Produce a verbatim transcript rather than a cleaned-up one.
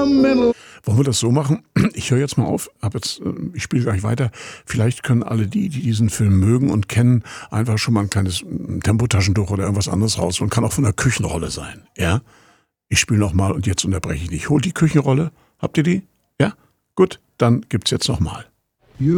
Wollen wir das so machen? Ich höre jetzt mal auf, hab jetzt, ich spiele gleich weiter. Vielleicht können alle die, die diesen Film mögen und kennen, einfach schon mal ein kleines Tempotaschentuch oder irgendwas anderes raus und kann auch von der Küchenrolle sein. Ja? Ich spiele nochmal und jetzt unterbreche ich nicht. Holt die Küchenrolle. Habt ihr die? Ja? Gut, dann gibt's jetzt nochmal.